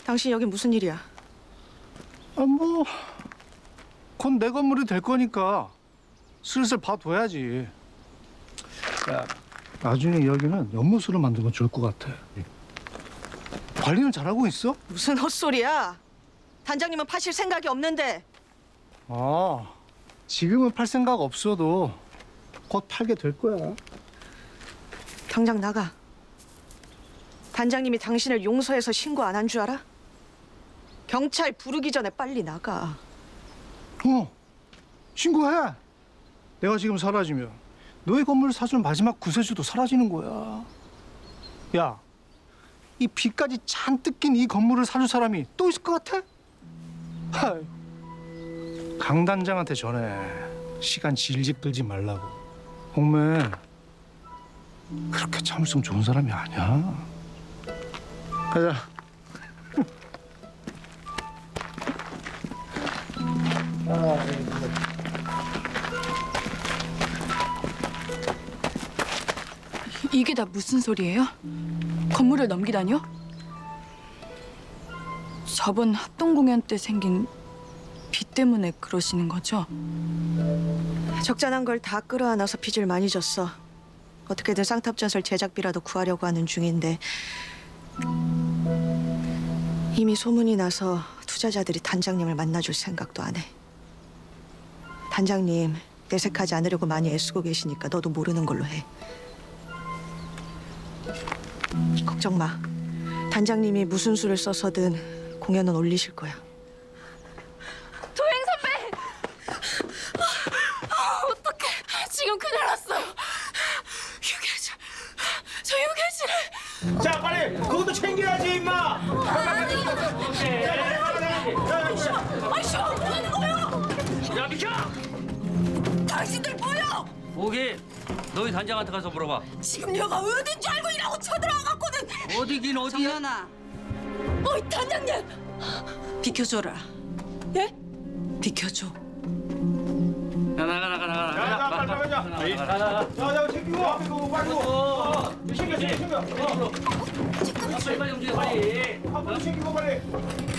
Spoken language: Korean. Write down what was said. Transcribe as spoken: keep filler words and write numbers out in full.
당신 여기 무슨 일이야? 아, 뭐, 곧 내 건물이 될 거니까 슬슬 봐둬야지. 야, 나중에 여기는 연못으로 만들면 좋을 것 같아. 관리는 잘하고 있어? 무슨 헛소리야? 단장님은 파실 생각이 없는데. 아, 지금은 팔 생각 없어도 곧 팔게 될 거야. 당장 나가. 단장님이 당신을 용서해서 신고 안 한 줄 알아? 경찰 부르기 전에 빨리 나가. 어, 신고해. 내가 지금 사라지면 너의 건물을 사준 마지막 구세주도 사라지는 거야. 야, 이 빚까지 잔뜩 낀 이 건물을 사줄 사람이 또 있을 것 같아? 하이. 강 단장한테 전해. 시간 질질 끌지 말라고. 홍매, 그렇게 참을성 좋은 사람이 아니야. 가자. 이게 다 무슨 소리예요? 건물을 넘기다뇨? 저번 합동 공연 때 생긴 빚 때문에 그러시는 거죠? 적잖은 걸 다 끌어안아서 빚을 많이 졌어. 어떻게든 쌍탑전설 제작비라도 구하려고 하는 중인데 이미 소문이 나서 투자자들이 단장님을 만나줄 생각도 안 해. 단장님 내색하지 않으려고 많이 애쓰고 계시니까 너도 모르는 걸로 해. 걱정 마. 단장님이 무슨 수를 써서든 공연은 올리실 거야. 도행 선배! 어떡해. 지금 큰일 났어요. 유괴질. 저 유괴질을. 자, 빨리 그것도 챙겨야지, 임마. 아이씨, 뭐 하는 거예요? 야, 비켜! 당신들 뭐야? 오기, 너희 단장한테 가서 물어봐. 지금 여가 어딘 줄 알고 이라고 쳐들어와갖고는. 어디긴 어디야? 정연아, 어이, 단장님! 비켜줘라. 예? 비켜줘. 야, 나가 나가 나가 자, 자, 빨리 빨리 가자. 나가 나가 나가. 자, 자, 챙기고, 앞에 거 빨리 거. 어, 챙겨, 챙겨, 챙겨. 어, 빨리 빨리 움직여 빨리. 한 번 챙기고 빨리.